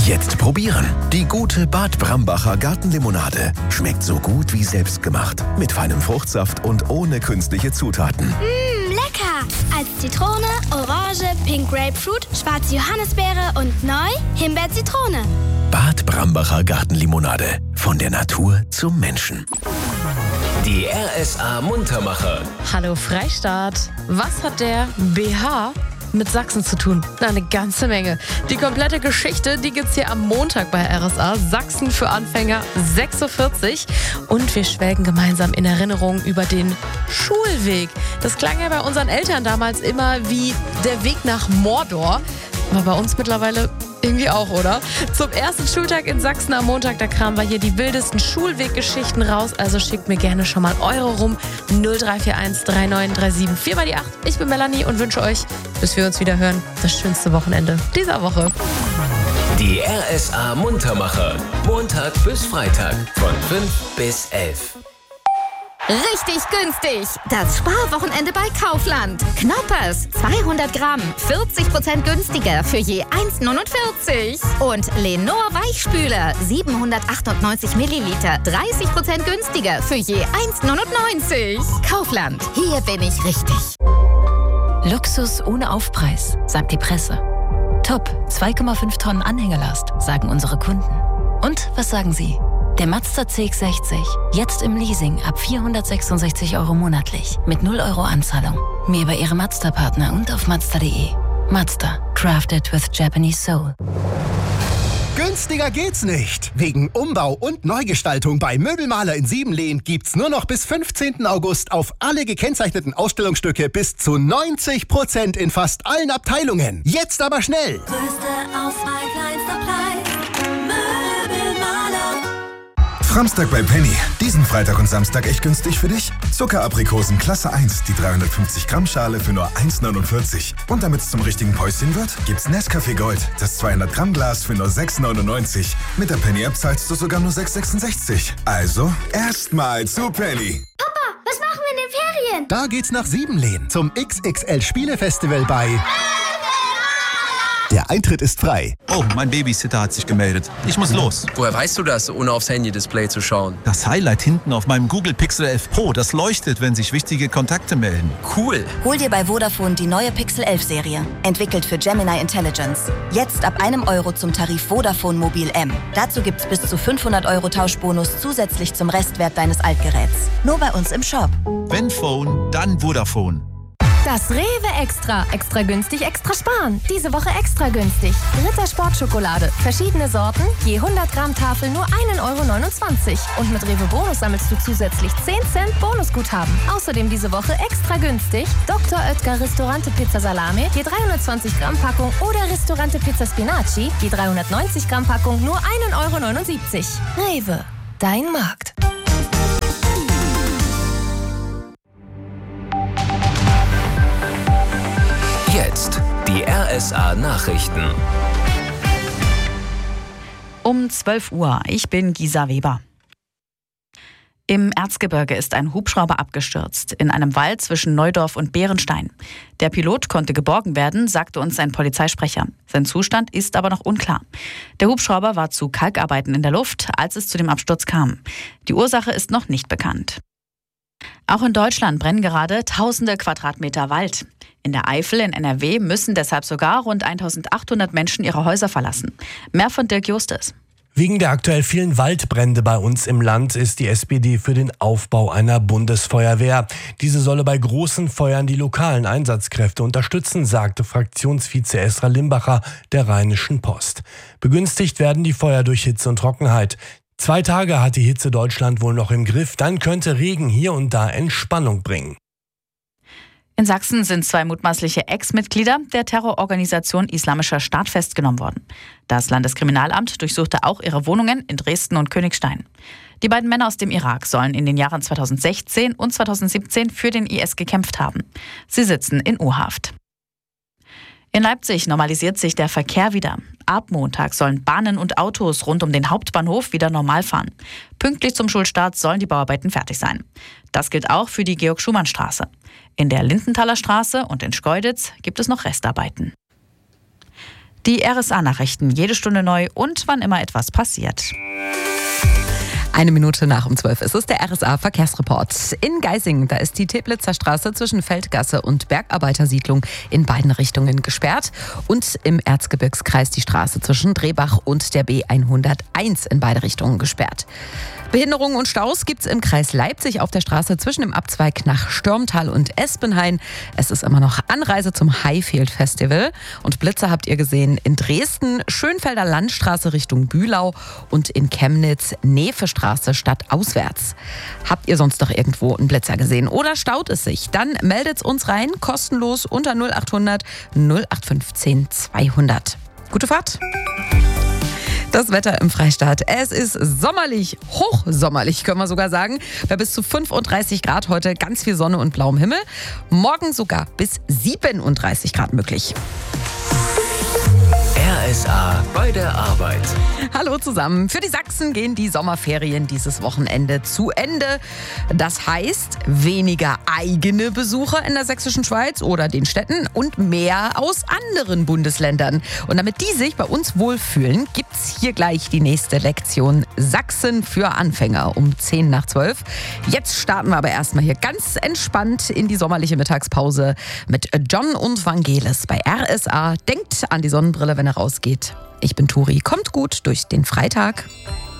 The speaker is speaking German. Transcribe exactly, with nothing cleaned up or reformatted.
Jetzt probieren. Die gute Bad Brambacher Gartenlimonade. Schmeckt so gut wie selbstgemacht. Mit feinem Fruchtsaft und ohne künstliche Zutaten. Mmh, lecker! Als Zitrone, Orange, Pink Grapefruit, schwarze Johannisbeere und neu Himbeer-Zitrone. Bad Brambacher Gartenlimonade. Von der Natur zum Menschen. Die R S A Muntermacher. Hallo Freistaat. Was hat der B H mit Sachsen zu tun? Na, eine ganze Menge. Die komplette Geschichte, die gibt's hier am Montag bei R S A. Sachsen für Anfänger, sechs Uhr vierzig. Und wir schwelgen gemeinsam in Erinnerungen über den Schulweg. Das klang ja bei unseren Eltern damals immer wie der Weg nach Mordor. Aber bei uns mittlerweile irgendwie auch, oder? Zum ersten Schultag in Sachsen am Montag, da kramen wir hier die wildesten Schulweggeschichten raus. Also schickt mir gerne schon mal eure rum. null drei vier eins drei neun drei sieben vier mal die acht. Ich bin Melanie und wünsche euch, bis wir uns wieder hören, das schönste Wochenende dieser Woche. Die R S A Muntermacher. Montag bis Freitag von fünf bis elf. Richtig günstig. Das Sparwochenende bei Kaufland. Knoppers, zweihundert Gramm, vierzig Prozent günstiger für je eins neunundvierzig. Und Lenor Weichspüler, siebenhundertachtundneunzig Milliliter, dreißig Prozent günstiger für je eins neunundneunzig. Kaufland, hier bin ich richtig. Luxus ohne Aufpreis, sagt die Presse. Top, zwei Komma fünf Tonnen Anhängelast, sagen unsere Kunden. Und was sagen Sie? Der Mazda C X sechzig, jetzt im Leasing ab vierhundertsechsundsechzig Euro monatlich mit null Euro Anzahlung. Mehr bei Ihrem Mazda-Partner und auf Mazda punkt de. Mazda, crafted with Japanese soul. Günstiger geht's nicht. Wegen Umbau und Neugestaltung bei Möbelmaler in Siebenlehn gibt's nur noch bis fünfzehnten August auf alle gekennzeichneten Ausstellungsstücke bis zu neunzig Prozent in fast allen Abteilungen. Jetzt aber schnell! Größte Auswahl, kleinster Preis. Möbelmaler. Samstag bei Penny. Diesen Freitag und Samstag echt günstig für dich? Zuckeraprikosen Klasse eins, die dreihundertfünfzig Gramm Schale für nur eins neunundvierzig. Und damit es zum richtigen Päuschen wird, gibt's Nescafé Gold, das zweihundert Gramm Glas für nur sechs neunundneunzig. Mit der Penny-App zahlst du sogar nur sechs sechsundsechzig. Also, erstmal zu Penny. Papa, was machen wir in den Ferien? Da geht's nach Siebenlehn zum X X L-Spielefestival bei... Der Eintritt ist frei. Oh, mein Babysitter hat sich gemeldet. Ich muss los. Woher weißt du das, ohne aufs Handy-Display zu schauen? Das Highlight hinten auf meinem Google Pixel elf Pro, das leuchtet, wenn sich wichtige Kontakte melden. Cool. Hol dir bei Vodafone die neue Pixel elf Serie. Entwickelt für Gemini Intelligence. Jetzt ab einem Euro zum Tarif Vodafone Mobil M. Dazu gibt's bis zu fünfhundert Euro Tauschbonus zusätzlich zum Restwert deines Altgeräts. Nur bei uns im Shop. Wenn Phone, dann Vodafone. Das Rewe Extra. Extra günstig, extra sparen. Diese Woche extra günstig. Ritter Sportschokolade. Verschiedene Sorten. Je hundert Gramm Tafel nur ein Euro neunundzwanzig. Und mit Rewe Bonus sammelst du zusätzlich zehn Cent Bonusguthaben. Außerdem diese Woche extra günstig. Doktor Oetker Ristorante Pizza Salame. Je dreihundertzwanzig Gramm Packung. Oder Ristorante Pizza Spinaci. Je dreihundertneunzig Gramm Packung nur ein Euro neunundsiebzig. Rewe. Dein Markt. Jetzt die R S A Nachrichten. Um zwölf Uhr, ich bin Gisa Weber. Im Erzgebirge ist ein Hubschrauber abgestürzt, in einem Wald zwischen Neudorf und Bärenstein. Der Pilot konnte geborgen werden, sagte uns ein Polizeisprecher. Sein Zustand ist aber noch unklar. Der Hubschrauber war zu Kalkarbeiten in der Luft, als es zu dem Absturz kam. Die Ursache ist noch nicht bekannt. Auch in Deutschland brennen gerade tausende Quadratmeter Wald. In der Eifel in N R W müssen deshalb sogar rund eintausendachthundert Menschen ihre Häuser verlassen. Mehr von Dirk Justus. Wegen der aktuell vielen Waldbrände bei uns im Land ist die S P D für den Aufbau einer Bundesfeuerwehr. Diese solle bei großen Feuern die lokalen Einsatzkräfte unterstützen, sagte Fraktionsvize Esra Limbacher der Rheinischen Post. Begünstigt werden die Feuer durch Hitze und Trockenheit. Zwei Tage hat die Hitze Deutschland wohl noch im Griff, dann könnte Regen hier und da Entspannung bringen. In Sachsen sind zwei mutmaßliche Ex-Mitglieder der Terrororganisation Islamischer Staat festgenommen worden. Das Landeskriminalamt durchsuchte auch ihre Wohnungen in Dresden und Königstein. Die beiden Männer aus dem Irak sollen in den Jahren zweitausendsechzehn und zweitausendsiebzehn für den I S gekämpft haben. Sie sitzen in U-Haft. In Leipzig normalisiert sich der Verkehr wieder. Ab Montag sollen Bahnen und Autos rund um den Hauptbahnhof wieder normal fahren. Pünktlich zum Schulstart sollen die Bauarbeiten fertig sein. Das gilt auch für die Georg-Schumann-Straße. In der Lindenthaler Straße und in Schkeuditz gibt es noch Restarbeiten. Die R S A-Nachrichten jede Stunde neu und wann immer etwas passiert. Eine Minute nach um zwölf ist es der R S A-Verkehrsreport. In Geisingen, da ist die Teplitzer Straße zwischen Feldgasse und Bergarbeitersiedlung in beiden Richtungen gesperrt. Und im Erzgebirgskreis die Straße zwischen Drehbach und der B hunderteins in beide Richtungen gesperrt. Behinderungen und Staus gibt's im Kreis Leipzig auf der Straße zwischen dem Abzweig nach Stürmtal und Espenhain. Es ist immer noch Anreise zum Highfield Festival. Und Blitzer habt ihr gesehen in Dresden, Schönfelder Landstraße Richtung Bühlau und in Chemnitz Nevestraße stadtauswärts. Habt ihr sonst noch irgendwo einen Blitzer gesehen oder staut es sich? Dann meldet's uns rein, kostenlos unter null achthundert null acht fünfzehn zweihundert. Gute Fahrt! Das Wetter im Freistaat. Es ist sommerlich, hochsommerlich, können wir sogar sagen. Bei bis zu fünfunddreißig Grad heute, ganz viel Sonne und blauem Himmel. Morgen sogar bis siebenunddreißig Grad möglich. R S A bei der Arbeit. Hallo zusammen. Für die Sachsen gehen die Sommerferien dieses Wochenende zu Ende. Das heißt, weniger eigene Besucher in der sächsischen Schweiz oder den Städten und mehr aus anderen Bundesländern. Und damit die sich bei uns wohlfühlen, gibt's hier gleich die nächste Lektion Sachsen für Anfänger um zehn nach zwölf. Jetzt starten wir aber erstmal hier ganz entspannt in die sommerliche Mittagspause mit John und Vangelis bei R S A. Denkt an die Sonnenbrille, wenn er rausgeht. Ich bin Turi. Kommt gut durch den Freitag.